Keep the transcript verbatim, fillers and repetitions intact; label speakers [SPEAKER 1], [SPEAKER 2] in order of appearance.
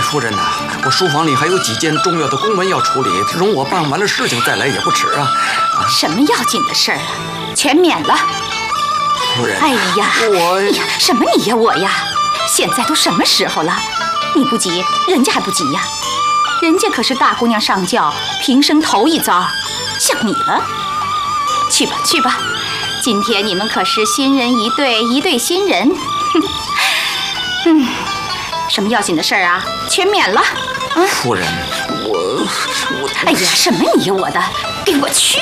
[SPEAKER 1] 夫人呐、啊，我书房里还有几件重要的公文要处理，容我办完了事情再来也不迟啊。啊
[SPEAKER 2] 什么要紧的事儿啊？全免了。
[SPEAKER 1] 夫人，
[SPEAKER 2] 哎呀，
[SPEAKER 1] 我
[SPEAKER 2] 哎呀，什么你呀我呀？现在都什么时候了？你不急，人家还不急呀？人家可是大姑娘上轿，平生头一遭，像你了。去吧去吧，今天你们可是新人一对，一对新人。嗯，什么要紧的事儿啊？全免了。嗯，
[SPEAKER 1] 夫人，我我
[SPEAKER 2] 哎呀，什么你呀我的，给我去！